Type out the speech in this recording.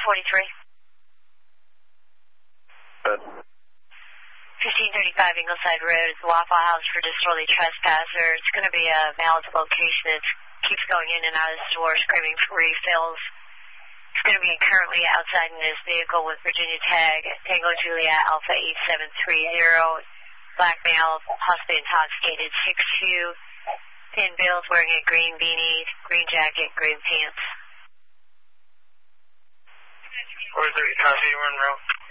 43. Good. 1535 Ingleside Road is the Waffle House for disorderly trespasser. It's going to be a valid location. It keeps going in and out of the store screaming for refills. It's going to be currently outside in his vehicle with Virginia tag, Tango Juliet Alpha 8730, black male, possibly intoxicated, 6'2", thin build, wearing a green beanie, green jacket, green pants. 430, copy, we're en route.